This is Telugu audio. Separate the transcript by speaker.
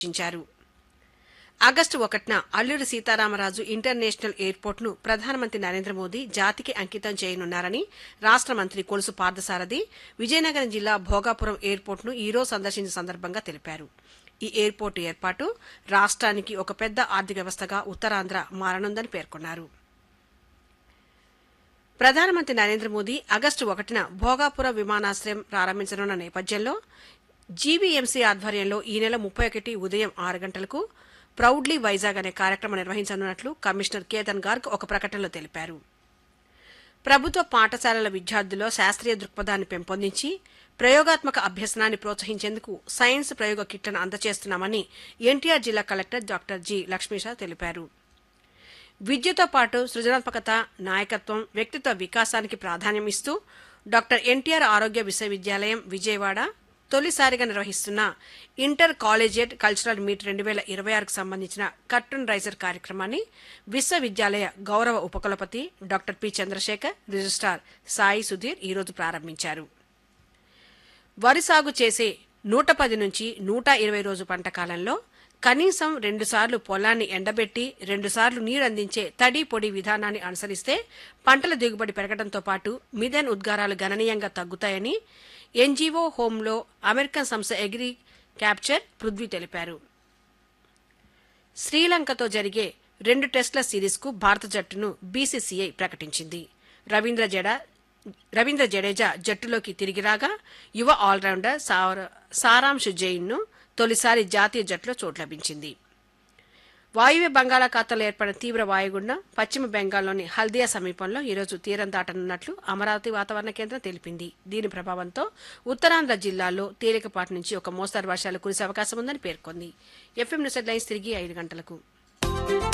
Speaker 1: సూచించారు. ఆగస్టు 1న అల్లూరి సీతారామరాజు ఇంటర్నేషనల్ ఎయిర్పోర్టును ప్రధానమంత్రి నరేంద్ర మోదీ జాతికి అంకితం చేయనున్నారని రాష్ట్ర మంత్రి కొలుసు పార్థసారథి విజయనగరం జిల్లా భోగాపురం ఎయిర్పోర్టును ఈరోజు సందర్శించిన సందర్భంగా తెలిపారు. ఈ ఎయిర్పోర్టు ఏర్పాటు రాష్ట్రానికి ఒక పెద్ద ఆర్థిక వ్యవస్థగా ఉత్తరాంధ్ర మారనుందని పేర్కొన్నారు. ప్రధానమంత్రి నరేంద్ర మోదీ ఆగస్టు 1న భోగాపురం విమానాశ్రయం ప్రారంభించనున్న నేపథ్యంలో జీవీఎంసీ ఆధ్వర్యంలో ఈ నెల 31 ఉదయం 6 గంటలకు ప్రౌడ్లీ వైజాగ్ అనే కార్యక్రమం నిర్వహించనున్నట్లు కమిషనర్ కేతన్ గార్గ్ ఒక ప్రకటనలో తెలిపారు. ప్రభుత్వ పాఠశాలల విద్యార్థుల్లో శాస్త్రీయ దృక్పథాన్ని పెంపొందించి ప్రయోగాత్మక అభ్యసనాన్ని ప్రోత్సహించేందుకు సైన్స్ ప్రయోగ కిట్లను అందజేస్తున్నామని ఎన్టీఆర్ జిల్లా కలెక్టర్ డాక్టర్ జి లక్ష్మీషా తెలిపారు. విద్యతో పాటు సృజనాత్మకత, నాయకత్వం, వ్యక్తిత్వ వికాసానికి ప్రాధాన్యం ఇస్తూ డాక్టర్ ఎన్టీఆర్ ఆరోగ్య విశ్వవిద్యాలయం విజయవాడ తొలిసారిగా నిర్వహిస్తున్న ఇంటర్ కాలేజియేట్ కల్చరల్ మీట్ 2026కు సంబంధించిన కర్టన్ రైజర్ కార్యక్రమాన్ని విశ్వవిద్యాలయ గౌరవ ఉపకులపతి doctor P Chandrasekhar, registrar Sai Sudheer ఈరోజు ప్రారంభించారు. వరి సాగు చేసే 110 నుంచి 120 రోజు పంట కాలంలో కనీసం 2 సార్లు పొలాన్ని ఎండబెట్టి 2 సార్లు నీరందించే తడి పొడి విధానాన్ని అనుసరిస్తే పంటల దిగుబడి పెరగడంతో పాటు మిథేన్ ఉద్గారాలు గణనీయంగా తగ్గుతాయని ఎన్జీఓ హోంలో అమెరికన్ సంస్థ అగ్రి క్యాప్చర్ పృథ్వీ తెలిపారు. శ్రీలంకతో జరిగే 2 టెస్టుల సిరీస్కు భారత జట్టును బీసీసీఐ ప్రకటించింది. రవీంద్ర జడేజా జట్టులోకి తిరిగి రాగా యువ ఆల్రౌండర్ సారాంశ్ జైన్ను తొలిసారి జాతీయ జట్టులో చోటు లభించింది. వాయువ్య బంగాళాఖాతంలో ఏర్పడిన తీవ్ర వాయుగుండం పశ్చిమ బెంగాల్లోని హల్దియా సమీపంలో ఈరోజు తీరం దాటనున్నట్లు అమరావతి వాతావరణ కేంద్రం తెలిపింది. దీని ప్రభావంతో ఉత్తరాంధ్ర జిల్లాల్లో తేలికపాటి నుంచి ఒక మోస్తరు వర్షాలు కురిసే అవకాశం ఉందని పేర్కొంది. ఎఫ్ఎం న్యూస్ హెడ్లైన్స్ తిరిగి 5 గంటలకు.